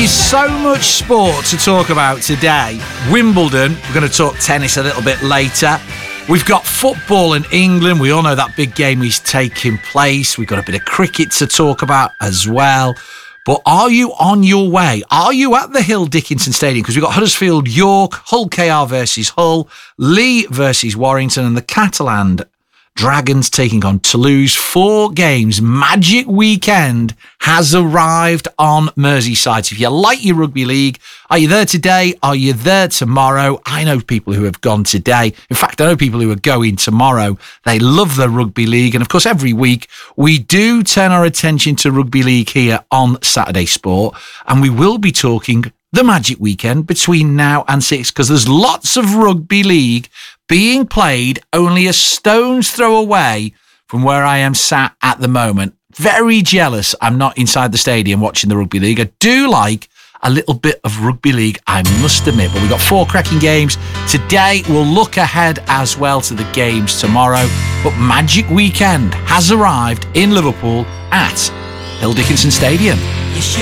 is so much sport to talk about today. Wimbledon, we're going to talk tennis a little bit later. We've got football in England. We all know that big game is taking place. We've got a bit of cricket to talk about as well. But are you on your way? Are you at the Hill Dickinson Stadium? Because we've got Huddersfield, York, Hull KR versus Hull, Lee versus Warrington, and the Catalan Dragons taking on Toulouse. 4 games. Magic weekend has arrived on Merseyside. So if you like your rugby league, are you there today? Are you there tomorrow? I know people who have gone today. In fact, I know people who are going tomorrow. They love the rugby league. And of course, every week we do turn our attention to rugby league here on Saturday Sport. And we will be talking the Magic weekend between now and 6, because there's lots of rugby league being played only a stone's throw away from where I am sat at the moment. Very jealous I'm not inside the stadium watching the rugby league. I do like a little bit of rugby league, I must admit. But we've got 4 cracking games today. We'll look ahead as well to the games tomorrow. But Magic Weekend has arrived in Liverpool at Hill Dickinson Stadium.